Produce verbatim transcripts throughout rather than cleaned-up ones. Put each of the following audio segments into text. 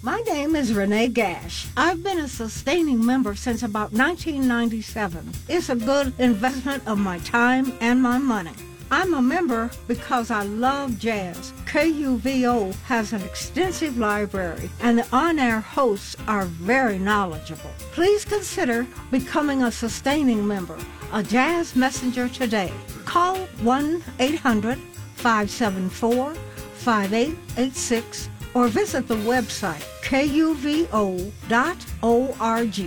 My name is Renee Gash. I've been a sustaining member since about nineteen ninety-seven. It's a good investment of my time and my money. I'm a member because I love jazz. K U V O has an extensive library, and the on-air hosts are very knowledgeable. Please consider becoming a sustaining member, a jazz messenger today. Call one eight hundred five seven four five eight eight six or visit the website K U V O dot org.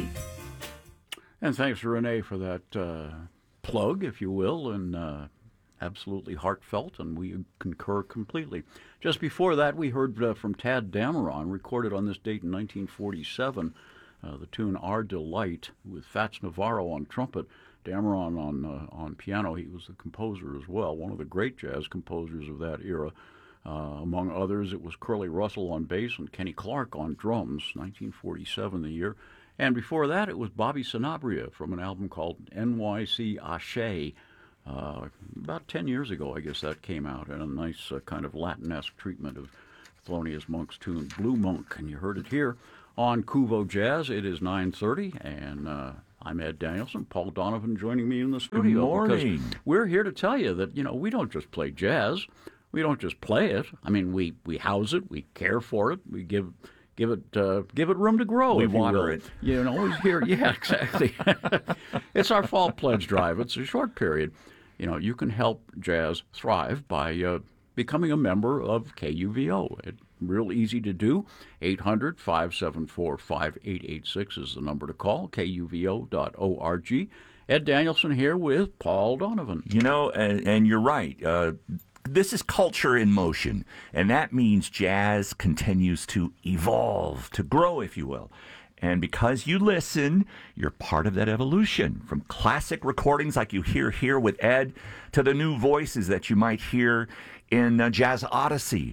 And thanks, Renee, for that uh, plug, if you will, and uh, absolutely heartfelt, and we concur completely. Just before that, we heard uh, from Tadd Dameron, recorded on this date in nineteen forty-seven, uh, the tune Our Delight, with Fats Navarro on trumpet, Dameron on uh, on piano. He was the composer as well, one of the great jazz composers of that era. Uh, among others, it was Curly Russell on bass and Kenny Clark on drums, nineteen forty-seven the year. And before that, it was Bobby Sanabria from an album called N Y C Ashe. Uh, about ten years ago, I guess that came out, and a nice uh, kind of Latin-esque treatment of Thelonious Monk's tune Blue Monk. And you heard it here on Kuvo Jazz. It is nine thirty, and uh, I'm Ed Danielson. Paul Donovan joining me in the studio. Good morning. Because we're here to tell you that, you know, we don't just play jazz. We don't just play it. I mean, we, we house it, we care for it, we give give it uh, give it room to grow. We if you water will. it. You know, always here. Yeah, exactly. It's our fall pledge drive. It's a short period. You know, you can help jazz thrive by uh, becoming a member of K U V O. It's real easy to do. eight hundred five seven four five eight eight six is the number to call, K U V O dot org. Ed Danielson here with Paul Donovan. You know, and, and you're right. Uh, this is culture in motion, and that means jazz continues to evolve, to grow, if you will. And because you listen, you're part of that evolution. From classic recordings like you hear here with Ed to the new voices that you might hear in uh, Jazz Odyssey.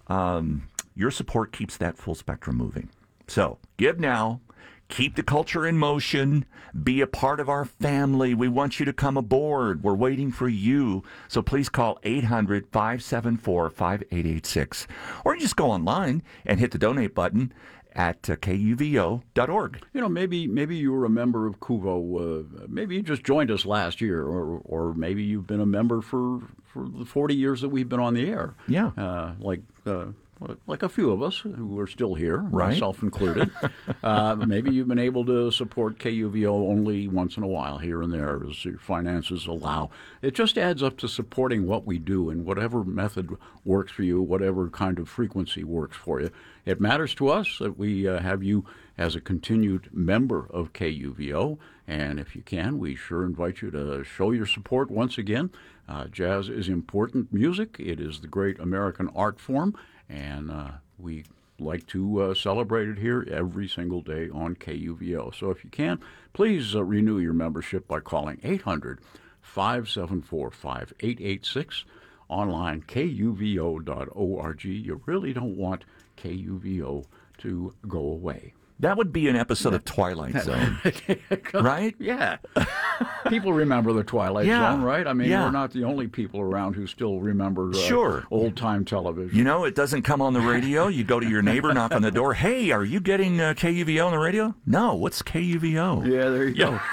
Um, your support keeps that full spectrum moving. So give now. Keep the culture in motion. Be a part of our family. We want you to come aboard. We're waiting for you. So please call eight hundred five seven four five eight eight six. Or just go online and hit the donate button at uh, K U V O dot org. You know, maybe maybe you were a member of Kuvo. Uh, maybe you just joined us last year, or or maybe you've been a member for, for the forty years that we've been on the air. Yeah. Uh, like uh, like a few of us who are still here, right. myself included. uh, maybe you've been able to support K U V O only once in a while, here and there, as your finances allow. It just adds up to supporting what we do in whatever method works for you, whatever kind of frequency works for you. It matters to us that we uh, have you as a continued member of K U V O, and if you can, we sure invite you to show your support once again. Uh, jazz is important music. It is the great American art form, and uh, we like to uh, celebrate it here every single day on K U V O. So if you can, please uh, renew your membership by calling eight hundred five seven four five eight eight six, online K U V O dot org. You really don't want K U V O to go away. That would be an episode of Twilight Zone, right? Yeah. People remember the Twilight Yeah. Zone, right? I mean, Yeah. we're not the only people around who still remember uh, Sure. old-time television. You know, it doesn't come on the radio. You go to your neighbor, knock on the door. Hey, are you getting uh, K U V O on the radio? No, what's K U V O? Yeah, there you go.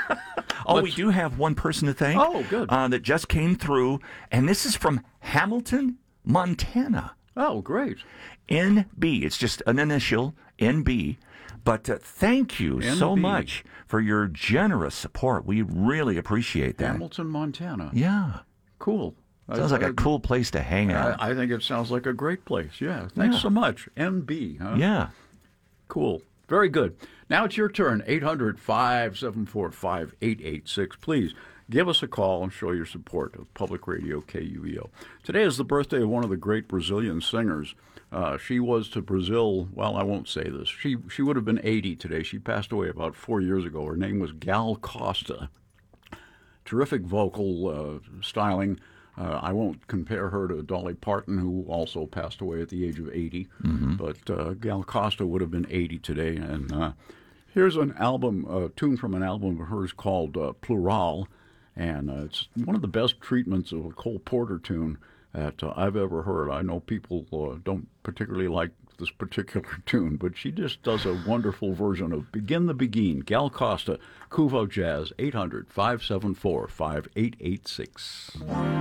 Oh, Let's- we do have one person to thank. Oh, good. Uh, that just came through, and this is from Hamilton, Montana. Oh, great. N B. It's just an initial, N B. But uh, thank you so N B. much for your generous support. We really appreciate that. Hamilton, Montana. Yeah. Cool. Sounds like I- a cool place to hang out. I, I think it sounds like a great place. Yeah. Thanks Yeah. so much. N B, huh? yeah. Cool. Very good. Now it's your turn. eight hundred five seven four five eight eight six. Please give us a call and show your support of Public Radio K U V O. Today is the birthday of one of the great Brazilian singers. Uh, she was to Brazil, well, I won't say this. She she would have been eighty today. She passed away about four years ago. Her name was Gal Costa. Terrific vocal uh, styling. Uh, I won't compare her to Dolly Parton, who also passed away at the age of eighty. Mm-hmm. But uh, Gal Costa would have been eighty today. And uh, here's an album, a tune from an album of hers called uh, Plural. And uh, it's one of the best treatments of a Cole Porter tune that uh, I've ever heard. I know people uh, don't particularly like this particular tune, but she just does a wonderful version of Begin the Begin. Gal Costa, Cuvo Jazz, eight hundred, five seven four, five eight eight six.